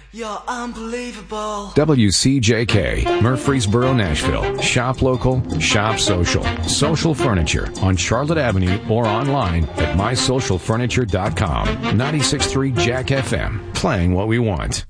You're unbelievable. WCJK, Murfreesboro, Nashville. Shop local, shop social. Social Furniture on Charlotte Avenue or online at mysocialfurniture.com. 96.3 Jack FM, playing what we want.